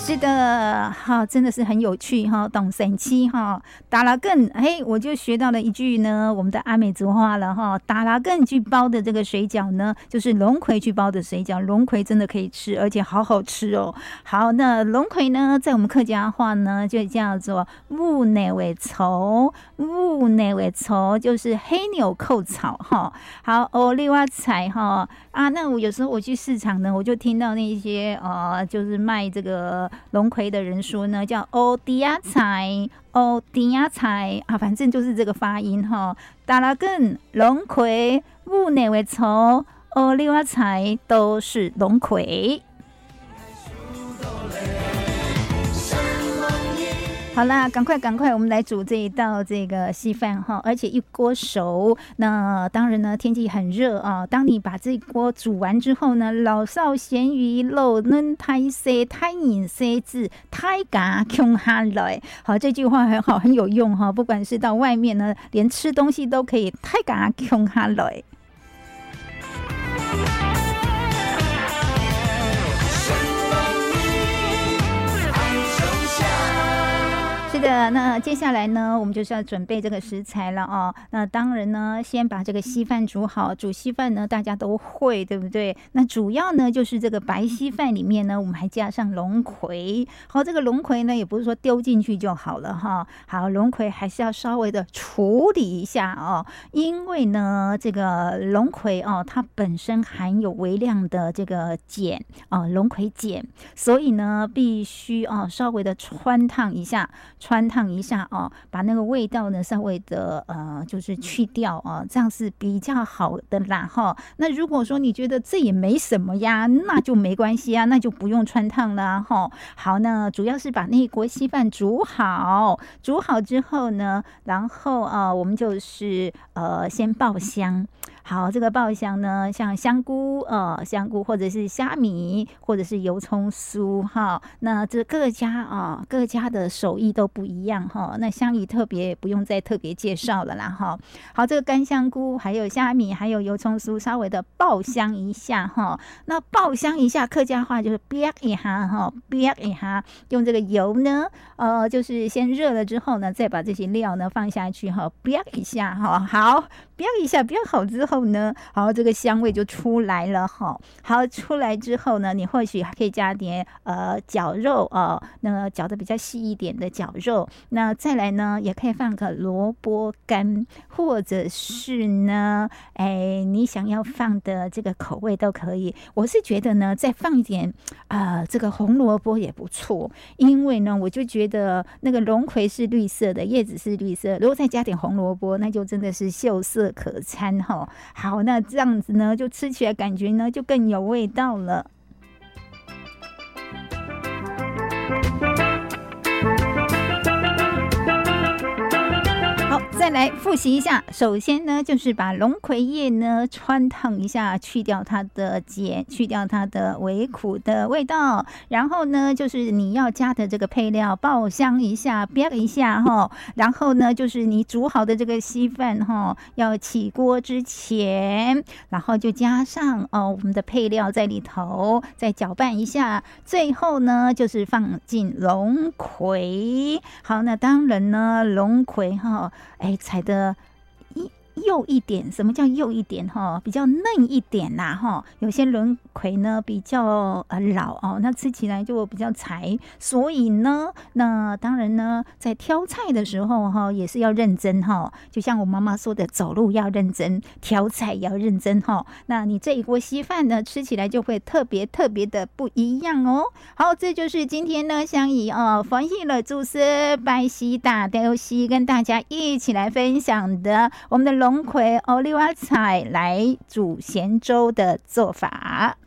是的，好，真的是很有趣哈，懂神七哈，打拉更，嘿，我就学到了一句呢，我们的阿美族话了哈，打拉更去包的这个水饺呢，就是龙葵去包的水饺，龙葵真的可以吃，而且好好吃哦。好，那龙葵呢，在我们客家话呢，就叫做木内尾草，木内尾草就是黑纽扣草哈。好，另外菜哈啊，那我有时候我去市场呢，我就听到那些就是卖这个龙葵的人说呢，叫欧迪亚菜，欧迪亚菜啊，反正就是这个发音哈。打拉根、龙葵、木内为草、欧利瓦菜都是龙葵。好啦，赶快，我们来煮这一道这个稀饭哈，而且一锅熟。那当然呢，天气很热啊。当你把这锅煮完之后呢，老少咸鱼肉嫩太色太饮色字太嘎穷哈来。好，这句话很好，很有用哈。不管是到外面呢，连吃东西都可以太嘎穷哈来。是的，那接下来呢，我们就是要准备这个食材了哦。那当然呢，先把这个稀饭煮好。煮稀饭呢，大家都会，对不对？那主要呢，就是这个白稀饭里面呢，我们还加上龙葵。好，这个龙葵呢，也不是说丢进去就好了哈。好，龙葵还是要稍微的处理一下哦，因为呢，这个龙葵哦，它本身含有微量的这个碱哦，龙葵碱，所以呢，必须稍微的穿烫一下哦，把那个味道呢稍微的就是去掉哦，这样是比较好的啦哈。那如果说你觉得这也没什么呀，那就没关系啊，那就不用穿烫啦哈。好，那主要是把那一锅稀饭煮好之后呢，然后我们就是先爆香。好，这个爆香呢，像香菇或者是虾米，或者是油葱酥哈。那这各家的手艺都不一样哈。那香鱼特别不用再特别介绍了啦哈。好，这个干香菇还有虾米还有油葱酥稍微的爆香一下哈。那爆香一下，客家话就是煸一下哈，煸一下，用这个油呢就是先热了之后呢，再把这些料呢放下去哈，煸一下哈。好，煸一下，煸好之后呢，好，这个香味就出来了哈。好，出来之后呢，你或许还可以加点绞肉那绞的比较细一点的绞肉。那再来呢，也可以放个萝卜干，或者是呢，你想要放的这个口味都可以。我是觉得呢，再放一点这个红萝卜也不错，因为呢，我就觉得那个龙葵是绿色的，叶子是绿色，如果再加点红萝卜，那就真的是秀色可餐哈。好，那这样子呢，就吃起来感觉呢就更有味道了。好，再来复习一下。首先呢，就是把龙葵叶呢穿烫一下，去掉它的碱，去掉它的微苦的味道。然后呢，就是你要加的这个配料爆香一下，煸一下哈。然后呢，就是你煮好的这个稀饭哈，要起锅之前，然后就加上我们的配料在里头，再搅拌一下。最后呢，就是放进龙葵。好，那当然呢，龙葵哈。采的幼一点。什么叫幼一点哈？比较嫩一点啦哈。有些龙葵呢比较老哦，那吃起来就比较柴。所以呢，那当然呢，在挑菜的时候哈，也是要认真哈。就像我妈妈说的，走路要认真，挑菜也要认真哈。那你这一锅稀饭呢，吃起来就会特别的不一样哦。好，这就是今天呢，想以欢喜了主食白皙大雕西跟大家一起来分享的我们的龙葵欧利瓦菜来煮咸粥的做法。